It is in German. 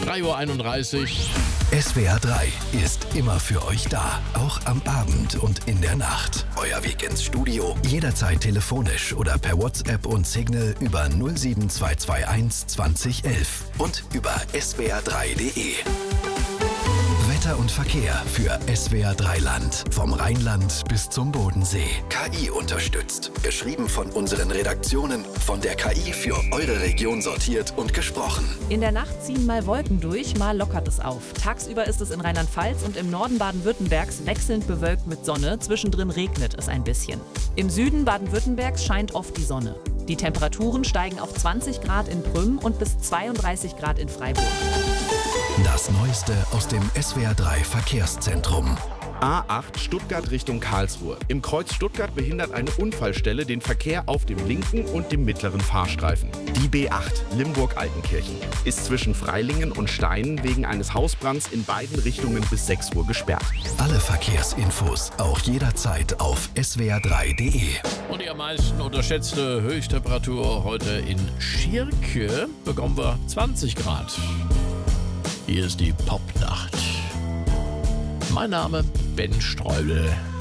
3:31 Uhr. SWR 3 ist immer für euch da, auch am Abend und in der Nacht. Euer Weg ins Studio, jederzeit telefonisch oder per WhatsApp und Signal über 07221 2011 und über swr3.de. Wetter und Verkehr für SWR 3 Land. Vom Rheinland bis zum Bodensee. KI unterstützt. Geschrieben von unseren Redaktionen. Von der KI für eure Region sortiert und gesprochen. In der Nacht ziehen mal Wolken durch, mal lockert es auf. Tagsüber ist es in Rheinland-Pfalz und im Norden Baden-Württembergs wechselnd bewölkt mit Sonne. Zwischendrin regnet es ein bisschen. Im Süden Baden-Württembergs scheint oft die Sonne. Die Temperaturen steigen auf 20 Grad in Prüm und bis 32 Grad in Freiburg. Das Neueste aus dem SWR 3 Verkehrszentrum. A8 Stuttgart Richtung Karlsruhe. Im Kreuz Stuttgart behindert eine Unfallstelle den Verkehr auf dem linken und dem mittleren Fahrstreifen. Die B8 Limburg-Altenkirchen ist zwischen Freilingen und Steinen wegen eines Hausbrands in beiden Richtungen bis 6 Uhr gesperrt. Alle Verkehrsinfos auch jederzeit auf swr3.de. Und die am meisten unterschätzte Höchsttemperatur heute in Schirke bekommen wir 20 Grad. Hier ist die Popnacht. Mein Name Ben Streubel.